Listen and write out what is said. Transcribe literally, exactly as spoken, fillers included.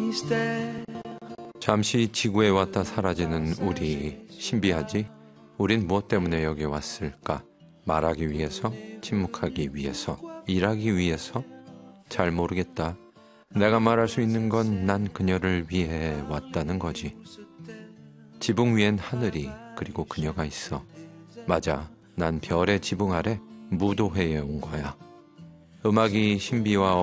잠시 지구에 왔다 사라지는 우리, 신비하지? 우린 무엇 때문에 여기 왔을까? 말하기 위해서? 침묵하기 위해서? 일하기 위해서? 잘 모르겠다. 내가 말할 수 있는 건 난 그녀를 위해 왔다는 거지. 지붕 위엔 하늘이, 그리고 그녀가 있어. 맞아, 난 별의 지붕 아래 무도회에 온 거야. 음악이 신비와